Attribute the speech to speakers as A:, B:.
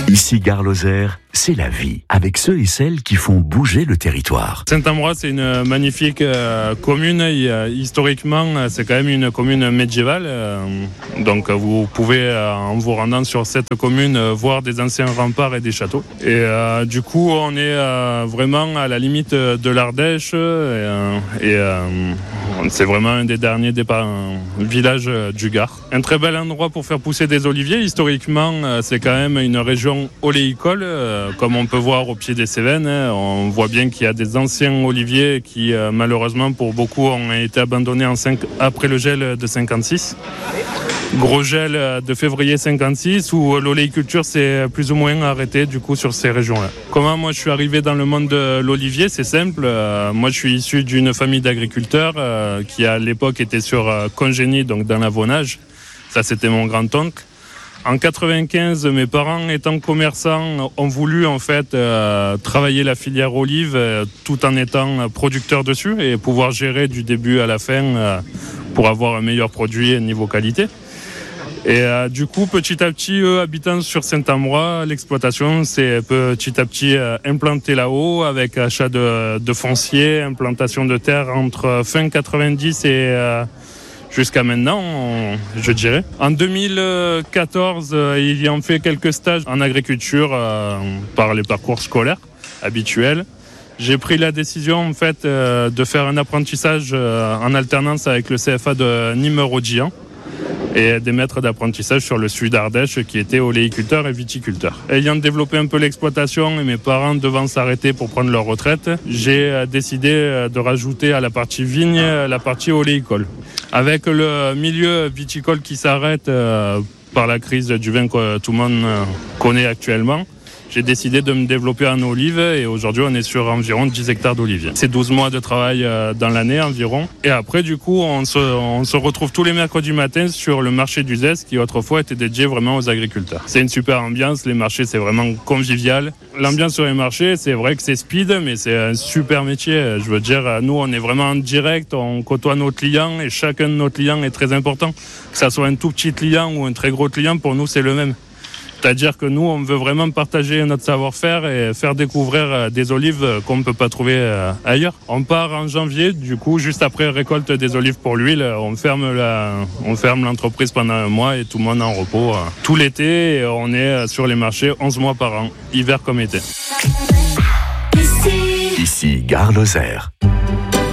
A: Ici Gare Lozère, c'est la vie, avec ceux et celles qui font bouger le territoire.
B: Saint-Ambroise, c'est une magnifique commune. Historiquement, c'est quand même une commune médiévale. Donc vous pouvez, en vous rendant sur cette commune, voir des anciens remparts et des châteaux. Et du coup, on est vraiment à la limite de l'Ardèche. C'est vraiment un des derniers villages du Gard. Un très bel endroit pour faire pousser des oliviers. Historiquement, c'est quand même une région oléicole, comme on peut voir au pied des Cévennes. On voit bien qu'il y a des anciens oliviers qui, malheureusement, pour beaucoup, ont été abandonnés après le gel de 56. Gros gel de février 56, où l'oléiculture s'est plus ou moins arrêtée du coup sur ces régions-là. Comment moi je suis arrivé dans le monde de l'olivier? C'est simple. Moi je suis issu d'une famille d'agriculteurs qui à l'époque était sur congénie, donc dans l'avonnage. Ça c'était mon grand-oncle. En 95, mes parents étant commerçants ont voulu en fait travailler la filière olive tout en étant producteurs dessus et pouvoir gérer du début à la fin pour avoir un meilleur produit niveau qualité. Et du coup, petit à petit, eux habitant sur Saint-Ambroise, l'exploitation s'est petit à petit implantée là-haut avec achat de foncier, implantation de terre entre fin 90 et jusqu'à maintenant, je dirais. En 2014, ayant fait quelques stages en agriculture par les parcours scolaires habituels, j'ai pris la décision en fait de faire un apprentissage en alternance avec le CFA de Nîmes-Rodillan et des maîtres d'apprentissage sur le sud Ardèche qui étaient oléiculteurs et viticulteurs. Ayant développé un peu l'exploitation et mes parents devant s'arrêter pour prendre leur retraite, j'ai décidé de rajouter à la partie vigne la partie oléicole. Avec le milieu viticole qui s'arrête par la crise du vin que tout le monde connaît actuellement, j'ai décidé de me développer en olive et aujourd'hui on est sur environ 10 hectares d'oliviers. C'est 12 mois de travail dans l'année environ. Et après du coup on se retrouve tous les mercredis matins sur le marché du Zest qui autrefois était dédié vraiment aux agriculteurs. C'est une super ambiance, les marchés c'est vraiment convivial. L'ambiance sur les marchés c'est vrai que c'est speed mais c'est un super métier. Je veux dire nous on est vraiment en direct, on côtoie nos clients et chacun de nos clients est très important. Que ça soit un tout petit client ou un très gros client, pour nous c'est le même. C'est-à-dire que nous, on veut vraiment partager notre savoir-faire et faire découvrir des olives qu'on ne peut pas trouver ailleurs. On part en janvier, du coup, juste après récolte des olives pour l'huile, on ferme l'entreprise pendant un mois et tout le monde est en repos tout l'été. Et on est sur les marchés 11 mois par an, hiver comme été.
A: Ici Gare Lozère.